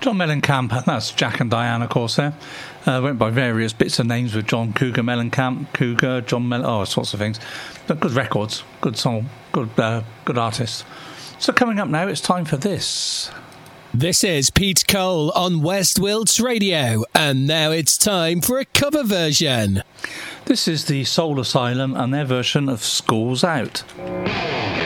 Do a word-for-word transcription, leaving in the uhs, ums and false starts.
John Mellencamp, that's Jack and Diane, of course, there. Uh, went by various bits of names with John Cougar Mellencamp, Cougar, John Mell, oh, sorts of things. But good records, good song, good, uh, good artist. So coming up now, it's time for this. This is Pete Cole on West Wilts Radio, and now it's time for a cover version. This is the Soul Asylum and their version of School's Out.